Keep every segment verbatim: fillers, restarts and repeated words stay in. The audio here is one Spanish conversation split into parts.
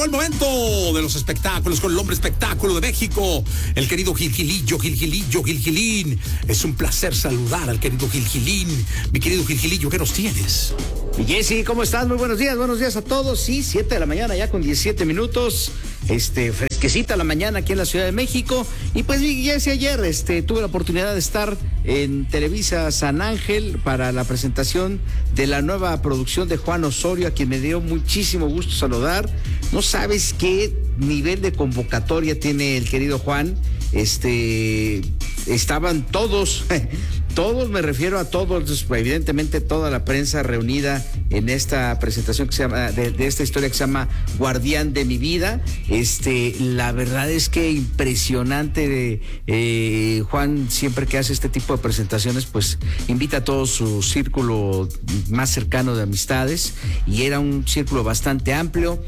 el momento de los espectáculos con el hombre espectáculo de México, el querido Gil Gilillo, Gil Gilillo, Gil Gilín. Es un placer saludar al querido Gil Gilín. Mi querido Gil Gilillo, ¿qué nos tienes? Jessy, ¿cómo estás? Muy buenos días, buenos días a todos. Sí, siete de la mañana ya con diecisiete minutos. Este, fresquecita la mañana aquí en la Ciudad de México. Y pues, Jessy, ayer este, tuve la oportunidad de estar en Televisa San Ángel para la presentación de la nueva producción de Juan Osorio, a quien me dio muchísimo gusto saludar. No sabes qué nivel de convocatoria tiene el querido Juan. Este, estaban todos, todos, me refiero a todos, evidentemente toda la prensa reunida en esta presentación que se llama, de, de esta historia que se llama Guardián de mi vida. Este, la verdad es que impresionante. De, eh, Juan siempre que hace este tipo de presentaciones, pues invita a todo su círculo más cercano de amistades, y era un círculo bastante amplio.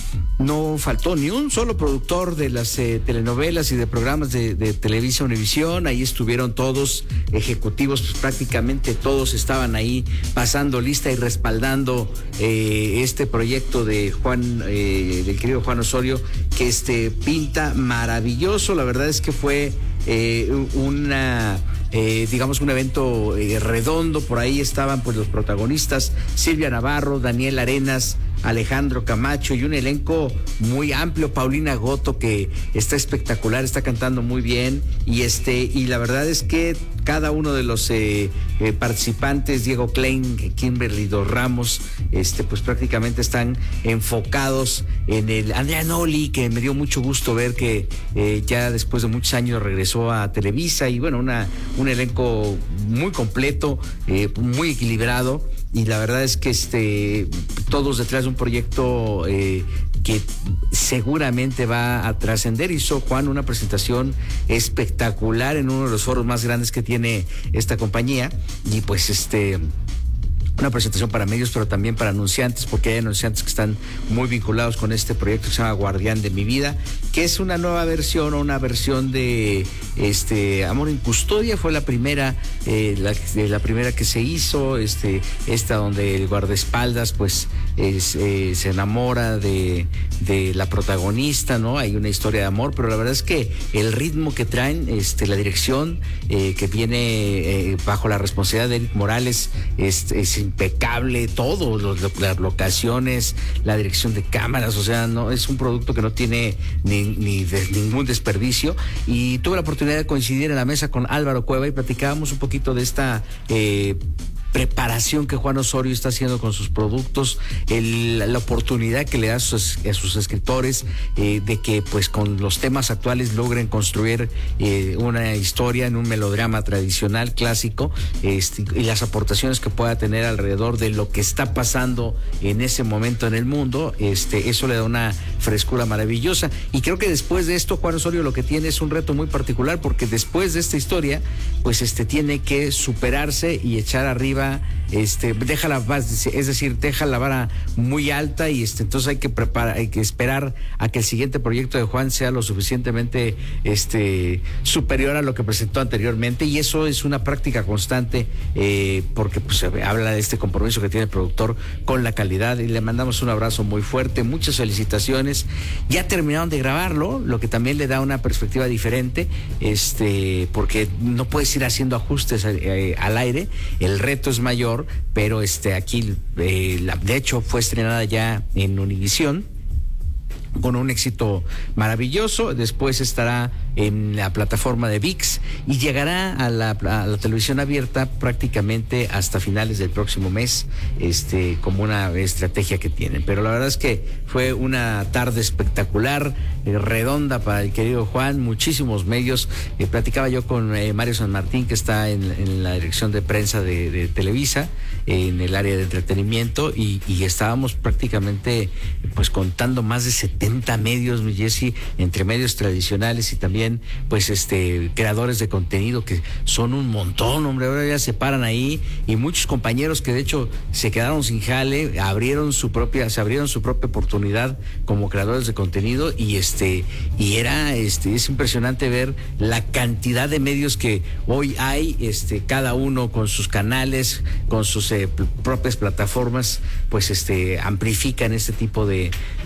No faltó ni un solo productor de las eh, telenovelas y de programas de, de Televisa Univisión. Ahí estuvieron todos ejecutivos, pues prácticamente todos estaban ahí pasando lista y respaldando eh, este proyecto de Juan, eh, del querido Juan Osorio, que este pinta maravilloso. La verdad es que fue eh, una... Eh, digamos un evento eh, redondo. Por ahí estaban pues los protagonistas: Silvia Navarro, Daniel Arenas, Alejandro Camacho, y un elenco muy amplio. Paulina Goto, que está espectacular, está cantando muy bien, y este y la verdad es que cada uno de los eh, eh, participantes, Diego Klein, Kimberly Dos Ramos, este pues prácticamente están enfocados en el Andrea Noli, que me dio mucho gusto ver que eh, ya después de muchos años regresó a Televisa, y bueno, una un elenco muy completo, eh, muy equilibrado. Y la verdad es que este todos detrás de un proyecto eh, que seguramente va a trascender. Hizo Juan una presentación espectacular en uno de los foros más grandes que tiene esta compañía, y pues este una presentación para medios, pero también para anunciantes, porque hay anunciantes que están muy vinculados con este proyecto que se llama Guardián de mi vida, que es una nueva versión o una versión de este Amor en Custodia. Fue la primera, eh, la, la primera que se hizo, este, esta donde el guardaespaldas pues es, eh, se enamora de, de la protagonista, ¿no? Hay una historia de amor, pero la verdad es que el ritmo que traen, este, la dirección eh, que viene eh, bajo la responsabilidad de Eric Morales es, es impecable. Todo, los, las locaciones, la dirección de cámaras, o sea, no es un producto que no tiene ni, ni de, ningún desperdicio. Y tuve la oportunidad de coincidir en la mesa con Álvaro Cueva y platicábamos un poquito de esta eh, preparación que Juan Osorio está haciendo con sus productos, el, la oportunidad que le da a sus, a sus escritores eh, de que pues con los temas actuales logren construir eh, una historia en un melodrama tradicional, clásico, este, y las aportaciones que pueda tener alrededor de lo que está pasando en ese momento en el mundo. Este, eso le da una frescura maravillosa, y creo que después de esto Juan Osorio lo que tiene es un reto muy particular, porque después de esta historia pues este tiene que superarse y echar arriba, este, deja la base, es decir, deja la vara muy alta, y este, entonces hay que preparar, hay que esperar a que el siguiente proyecto de Juan sea lo suficientemente este, superior a lo que presentó anteriormente, y eso es una práctica constante, eh, porque pues habla de este compromiso que tiene el productor con la calidad, y le mandamos un abrazo muy fuerte, muchas felicitaciones. Ya terminaron de grabarlo, lo que también le da una perspectiva diferente, este, porque no puedes ir haciendo ajustes eh, al aire, el reto es mayor, pero este aquí eh, la, de hecho fue estrenada ya en Univisión con un éxito maravilloso. Después estará en la plataforma de ViX y llegará a la, a la televisión abierta prácticamente hasta finales del próximo mes, este, como una estrategia que tienen. Pero la verdad es que fue una tarde espectacular, eh, redonda para el querido Juan, muchísimos medios. Eh, platicaba yo con eh, Mario San Martín, que está en, en la dirección de prensa de, de Televisa, eh, en el área de entretenimiento, y, y estábamos prácticamente pues contando más de setenta medios, mi Jessy, entre medios tradicionales y también pues este creadores de contenido, que son un montón, hombre. Ahora ya se paran ahí, y muchos compañeros que de hecho se quedaron sin jale, abrieron su propia, se abrieron su propia oportunidad como creadores de contenido, y este, y era este, es impresionante ver la cantidad de medios que hoy hay, este, cada uno con sus canales, con sus eh, propias plataformas, pues este amplifican este tipo de,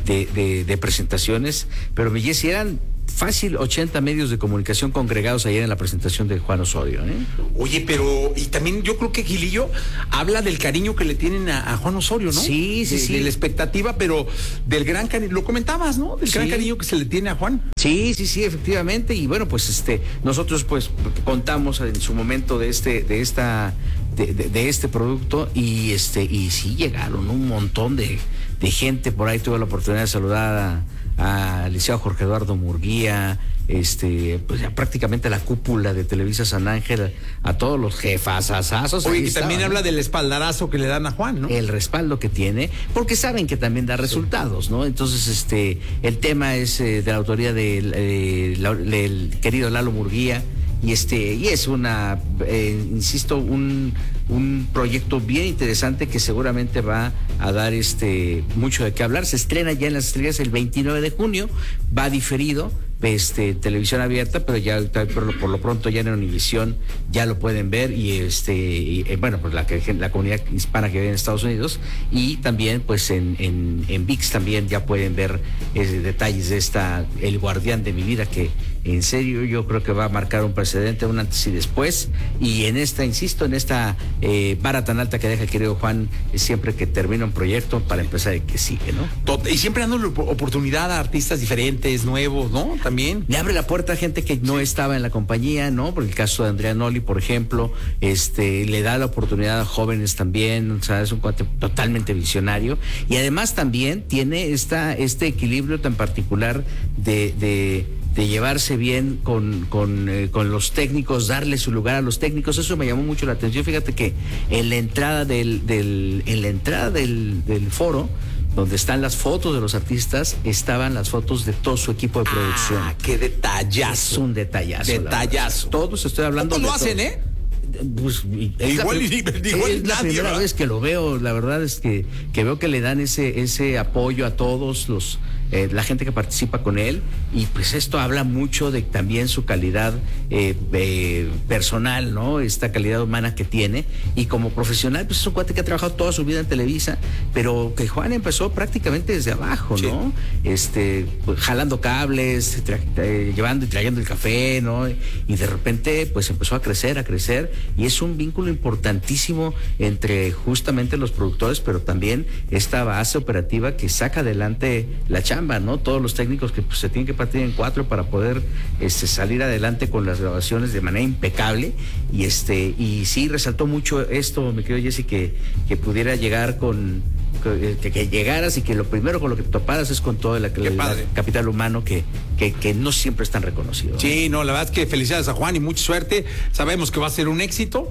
de, de, de presentaciones, pero mi Jessy, eran fácil ochenta medios de comunicación congregados ayer en la presentación de Juan Osorio, ¿eh? Oye, pero y también yo creo que Gilillo habla del cariño que le tienen a, a Juan Osorio, ¿no? Sí, sí, de, sí. De la expectativa, pero del gran cariño, lo comentabas, ¿no? Del sí. gran cariño que se le tiene a Juan. Sí, sí, sí, efectivamente. Y bueno, pues este, nosotros pues contamos en su momento de este, de esta, de, de, de este producto, y este, y sí llegaron un montón de, de gente por ahí. Tuve la oportunidad de saludar a al licenciado Jorge Eduardo Murguía, este, pues ya prácticamente la cúpula de Televisa San Ángel, a todos los jefazazazos. Oye, que también habla ¿no? del espaldarazo que le dan a Juan, ¿no? El respaldo que tiene, porque saben que también da resultados, ¿no? Entonces, este, el tema es eh, de la autoría del, eh, la, del querido Lalo Murguía, y este, y es una, eh, insisto, un, un proyecto bien interesante que seguramente va a dar este mucho de qué hablar. Se estrena ya en Las Estrellas el veintinueve de junio, va diferido, este, televisión abierta, pero ya por lo, por lo pronto ya en Univisión ya lo pueden ver, y este, y, eh, bueno, pues la, la comunidad hispana que vive en Estados Unidos, y también pues en, en, en ViX también ya pueden ver eh, detalles de esta, El Guardián de mi vida, que en serio yo creo que va a marcar un precedente, un antes y después, y en esta, insisto, en esta eh, vara tan alta que deja el querido Juan, es siempre que termina un proyecto para empezar el que sigue, ¿no? Y siempre dando oportunidad a artistas diferentes, nuevos, ¿no? También. Le abre la puerta a gente que no sí. estaba en la compañía, ¿no? Por el caso de Andrea Noli, por ejemplo, este, le da la oportunidad a jóvenes también, o sea, es un cuate totalmente visionario, y además también tiene esta, este equilibrio tan particular de, de de llevarse bien con, con, eh, con los técnicos, darle su lugar a los técnicos. Eso me llamó mucho la atención. Fíjate que en la entrada del, del, en la entrada del, del foro, donde están las fotos de los artistas, estaban las fotos de todo su equipo de producción. Ah, qué detallazo. Es un detallazo. Detallazo. Todos estoy hablando ¿Cómo de lo hacen, todo. eh? Pues, es igual, la, igual es la nadie, primera ¿verdad? vez que lo veo. La verdad es que, que veo que le dan ese, ese apoyo a todos los eh, la gente que participa con él, y pues esto habla mucho de también su calidad eh, eh, personal, ¿no? Esta calidad humana que tiene, y como profesional, pues es un cuate que ha trabajado toda su vida en Televisa, pero que Juan empezó prácticamente desde abajo, sí. ¿no? Este, pues, jalando cables, tra eh, llevando y trayendo el café, ¿no? Y de repente, pues empezó a crecer, a crecer, y es un vínculo importantísimo entre justamente los productores, pero también esta base operativa que saca adelante la chamba, ¿no? Todos los técnicos que pues, se tienen que partir en cuatro para poder este, salir adelante con las grabaciones de manera impecable, y este, y sí resaltó mucho esto, mi querido Jessy, que, que pudiera llegar con, que, que llegaras y que lo primero con lo que te toparas es con todo el, el, el capital humano que, que, que no siempre es tan reconocido, ¿no? Sí, no, la verdad es que felicidades a Juan y mucha suerte. Sabemos que va a ser un éxito,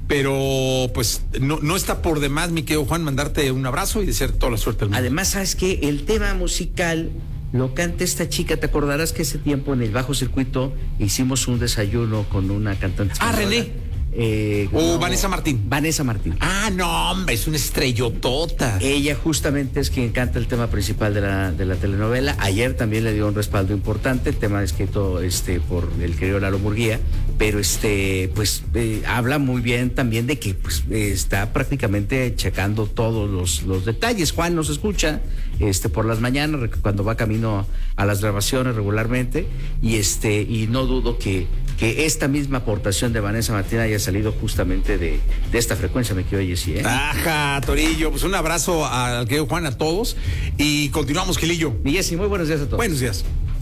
pero pues no, no está por demás, mi querido Juan, mandarte un abrazo y desearte toda la suerte del mundo. Además, sabes que el tema musical lo canta esta chica. Te acordarás que ese tiempo en el Bajo Circuito hicimos un desayuno con una cantante ah, española. René. Eh, o no, Vanessa Martín. Vanessa Martín. Ah, no, hombre, es una estrellotota. Ella justamente es quien canta el tema principal de la, de la telenovela. Ayer también le dio un respaldo importante, el tema escrito este, por el querido Lalo Murguía, pero este, pues eh, habla muy bien también de que pues, eh, está prácticamente checando todos los, los detalles. Juan nos escucha este, por las mañanas cuando va camino a las grabaciones regularmente, y este, y no dudo que, que esta misma aportación de Vanessa Martín haya salido justamente de, de esta frecuencia, me quiero decir, ¿eh? Ajá, Torillo, pues un abrazo al querido Juan, a todos, y continuamos, Gilillo. Y Jessy, muy buenos días a todos. Buenos días.